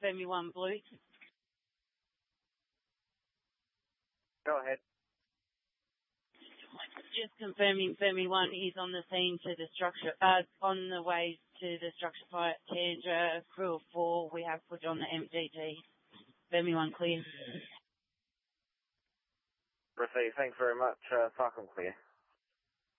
Fermi 1 Blue. Go ahead. Just confirming Fermi 1 is on the scene to the structure, on the way to the structure site, Tandra, crew of 4, we have put on the MGT. Fermi 1 clear. Received, thanks very much, Falcon clear.